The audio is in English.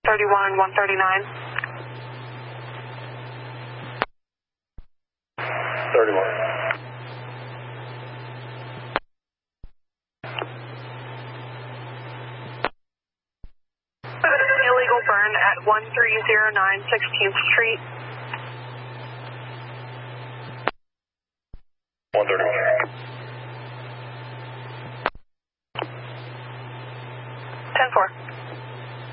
131, 139. 31. Illegal burn at 1309 16th Street. 131. 10-4.